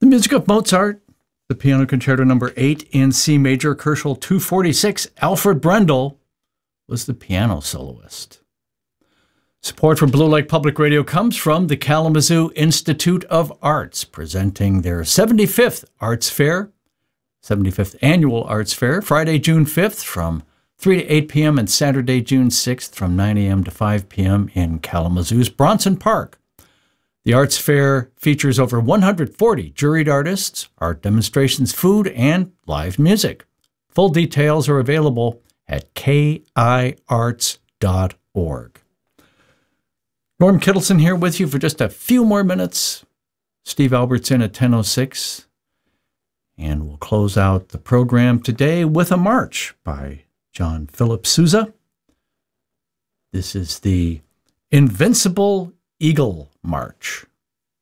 music of Mozart, the Piano Concerto No. 8 in C Major, Kerschel 246. Alfred Brendel was the piano soloist. Support for Blue Lake Public Radio comes from the Kalamazoo Institute of Arts, presenting their 75th Arts Fair, 75th Annual Arts Fair, Friday, June 5th from 3 to 8 p.m. and Saturday, June 6th from 9 a.m. to 5 p.m. in Kalamazoo's Bronson Park. The Arts Fair features over 140 juried artists, art demonstrations, food, and live music. Full details are available at kiarts.org. Norm Kittleson here with you for just a few more minutes. Steve Albert's in at 10:06. And we'll close out the program today with a march by John Philip Sousa. This is the Invincible Eagle March.